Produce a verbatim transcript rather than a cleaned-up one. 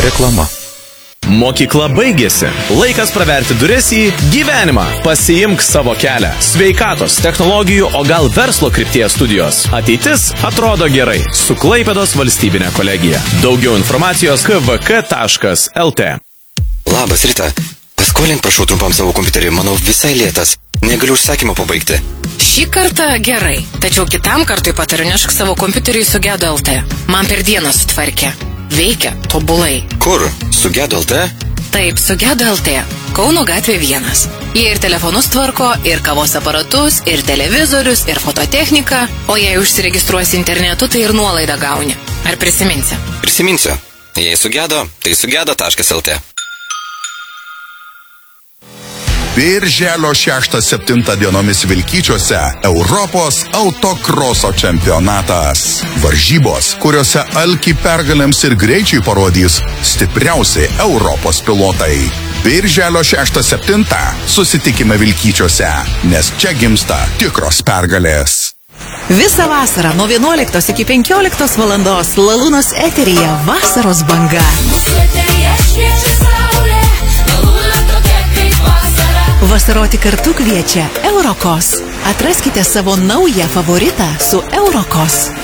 Reklama. Mokykla baigėsi. Laikas praverti duris į gyvenimą. Pasiimk savo kelią. Sveikatos, technologijų, o gal verslo krypties studijos. Ateitis atrodo gerai. Su Klaipėdos valstybinė kolegija. Daugiau informacijos k v k taškas l t. Labas, Rita. Paskolink prašau trumpam savo kompiuterį. Manau, visai lėtas. Negaliu užsakymą pabaigti. Šį kartą gerai. Tačiau kitam kartui patariu nešk savo kompiuterį į Sugedo L T. Man per dieną sutvarkė. Veikia tobulai. Kur? Sugedo L T? Taip, Sugedo L T. Kauno gatvė vienas. Jie ir telefonus tvarko, ir kavos aparatus, ir televizorius, ir fototechniką. O jei užsiregistruosi internetu, tai ir nuolaidą gauni. Ar prisiminsi? Prisiminsiu. Jei sugedo, tai sugedo taškas l t. Birželio šeštą septintą dienomis Vilkyčiuose Europos autokroso čempionatas. Varžybos, kuriuose alkį pergalėms ir greičiai parodys stipriausi Europos pilotai. Birželio šeštą septintą susitikime Vilkyčiuose, nes čia gimsta tikros pergalės. Visą vasarą nuo vienuoliktos iki penkioliktos valandos Lalūnos eteryje vasaros banga. Vasaroti kartu kviečia Eurokos. Atraskite savo naują favoritą su Eurokos.